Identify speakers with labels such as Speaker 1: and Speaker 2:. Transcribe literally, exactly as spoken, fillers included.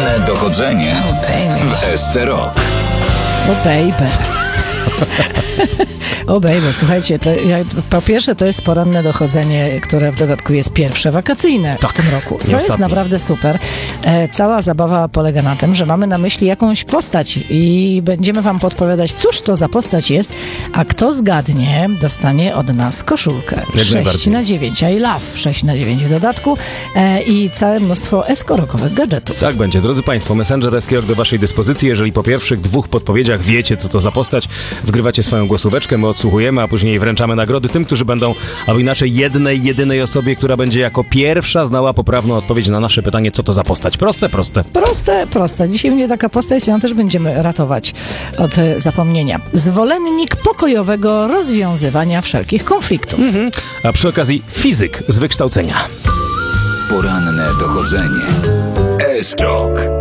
Speaker 1: Poranne dochodzenie w S C Rock.
Speaker 2: O baby. O baby, słuchajcie, to, ja, po pierwsze to jest poranne dochodzenie, które w dodatku jest pierwsze wakacyjne tak, w tym roku. Co jest naprawdę super. E, cała zabawa polega na tym, że mamy na myśli jakąś postać i będziemy wam podpowiadać, cóż to za postać jest, a kto zgadnie, dostanie od nas koszulkę. sześć na dziewięć, I love sześć na dziewięć w dodatku e, i całe mnóstwo eskorokowych gadżetów.
Speaker 3: Tak będzie. Drodzy Państwo, Messenger S K do Waszej dyspozycji. Jeżeli po pierwszych dwóch podpowiedziach wiecie, co to za postać, wgrywacie swoją głosóweczkę, my odsłuchujemy, a później wręczamy nagrody tym, którzy będą, albo inaczej jednej, jedynej osobie, która będzie jako pierwsza znała poprawną odpowiedź na nasze pytanie, co to za postać. Proste, proste.
Speaker 2: Proste, proste. Dzisiaj będzie taka postać, ją też będziemy ratować od e, zapomnienia. Zwolennik pokojowego rozwiązywania wszelkich konfliktów.
Speaker 3: Mhm. A przy okazji fizyk z wykształcenia.
Speaker 1: Poranne dochodzenie. S-Rock.